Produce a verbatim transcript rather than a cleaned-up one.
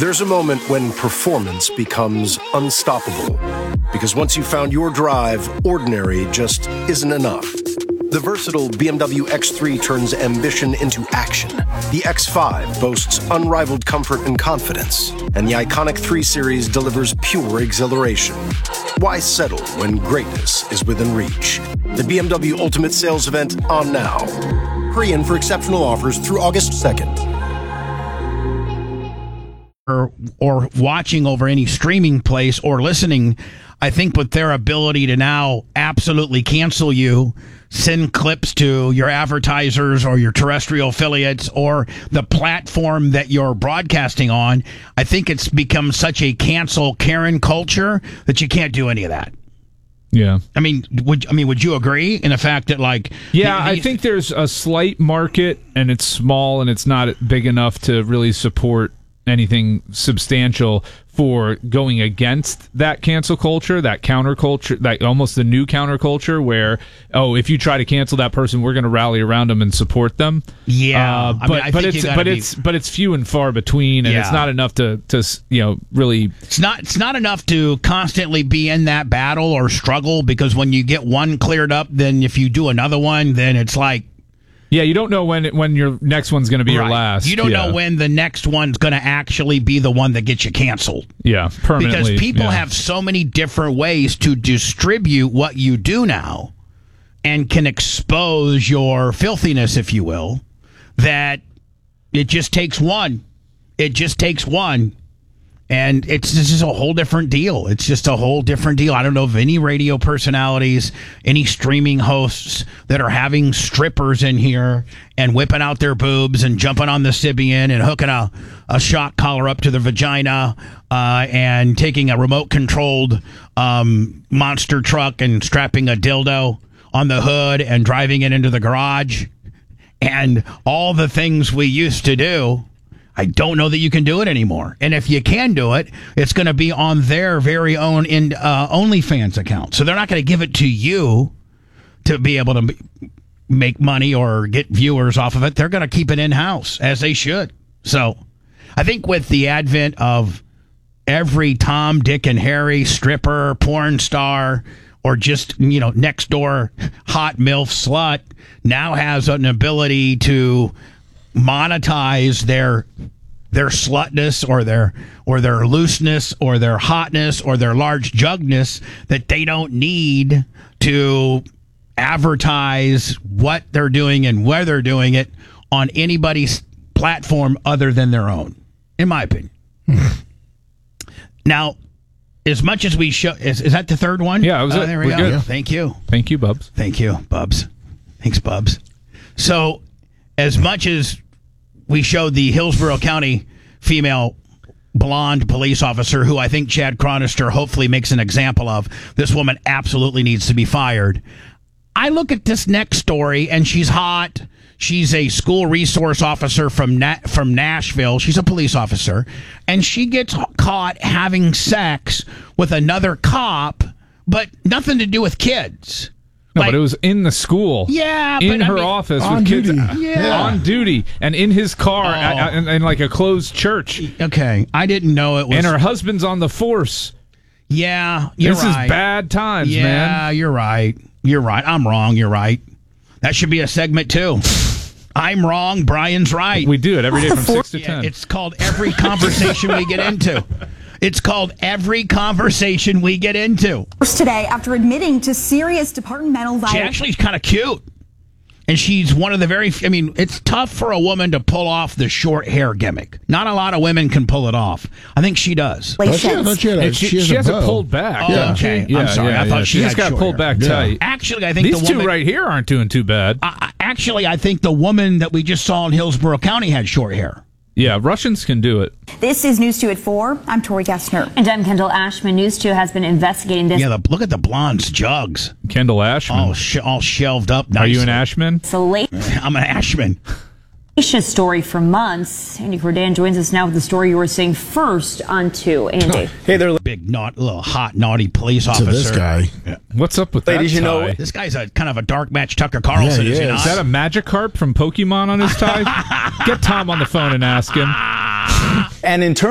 There's a moment when performance becomes unstoppable. Because once you've found your drive, ordinary just isn't enough. The versatile B M W X three turns ambition into action. The X five boasts unrivaled comfort and confidence. And the iconic three Series delivers pure exhilaration. Why settle when greatness is within reach? The B M W Ultimate Sales Event on now. Hurry in for exceptional offers through August second. Or, or watching over any streaming place or listening, I think with their ability to now absolutely cancel you, send clips to your advertisers or your terrestrial affiliates or the platform that you're broadcasting on, I think it's become such a cancel Karen culture that you can't do any of that. Yeah. I mean, would I mean would you agree in the fact that like Yeah, the, the, I think there's a slight market and it's small and it's not big enough to really support anything substantial for going against that cancel culture, that counterculture, that almost the new counterculture where, oh, if you try to cancel that person, we're going to rally around them and support them. Yeah, uh, I but mean, I but think it's you gotta but be... it's but it's few and far between, and yeah. it's not enough to to you know really. It's not it's not enough to constantly be in that battle or struggle, because when you get one cleared up, then if you do another one, then it's like. Yeah, you don't know when when your next one's going to be right. your last. You don't yeah. know when the next one's going to actually be the one that gets you canceled. Yeah, permanently. Because people yeah. have so many different ways to distribute what you do now and can expose your filthiness, if you will, that it just takes one. It just takes one. And it's just a whole different deal. It's just a whole different deal. I don't know of any radio personalities, any streaming hosts that are having strippers in here and whipping out their boobs and jumping on the Sybian and hooking a, a shock collar up to their vagina uh, and taking a remote-controlled um, monster truck and strapping a dildo on the hood and driving it into the garage. And all the things we used to do. I don't know that you can do it anymore. And if you can do it, it's going to be on their very own in, uh, OnlyFans account. So they're not going to give it to you to be able to make money or get viewers off of it. They're going to keep it in-house, as they should. So I think with the advent of every Tom, Dick, and Harry stripper, porn star, or just, you know, next door hot MILF slut now has an ability to monetize their their slutness or their or their looseness or their hotness or their large jugness, that they don't need to advertise what they're doing and where they're doing it on anybody's platform other than their own, in my opinion. Now, as much as we show, is, is that the third one? Yeah, it was uh, it. there we We're go. good. Thank you. Thank you, Bubs. Thank you, Bubs. Thanks, Bubs. So, as much as we showed the Hillsborough County female blonde police officer, who I think Chad Chronister hopefully makes an example of, this woman absolutely needs to be fired. I look at this next story, and she's hot. She's a school resource officer from Na- from Nashville. She's a police officer, and she gets caught having sex with another cop, but nothing to do with kids. No, Like, but it was in the school. Yeah, in but her I mean, office on with kids duty. uh, Yeah. on duty and in his car Oh. uh, in, in like a closed church. Okay, I didn't know it was. And her husband's on the force. Yeah, you're this right. is bad times, yeah, man. Yeah, you're right. You're right. I'm wrong. You're right. That should be a segment too. I'm wrong. Brian's right. We do it every day from six to Yeah, ten. it's called Every Conversation We Get Into. It's called Every Conversation We Get Into. Today, after admitting to serious departmental She violence. actually is kind of cute. And she's one of the very, I mean, it's tough for a woman to pull off the short hair gimmick. Not a lot of women can pull it off. I think she does. Oh, she, I thought she, had a, And she, she, has she a has it bow. pulled back. Oh, doesn't okay. she? I'm sorry. I thought she just had got short pulled hair. back Yeah. tight. Actually, I think These the two woman, right here aren't doing too bad. I, I- actually, I think the woman that we just saw in Hillsborough County had short hair. Yeah, Russians can do it. This is News two at four. I'm Tori Gessner. And I'm Kendall Ashman. News two has been investigating this. Yeah, the, look at the blonde's jugs. Kendall Ashman. All, sh- all shelved up nicely. Are you an Ashman? salacious I'm an Ashman. story for months. Andy Cordan joins us now with the story you were seeing first on two. Andy. Hey there, Big, not, little hot, naughty police To officer. this guy. What's up with ladies. that You know, tie? This guy's a kind of a dark match Tucker Carlson, Yeah, is he he not? Is that a Magikarp from Pokemon on his tie? Get Tom on the phone and ask him. and in terms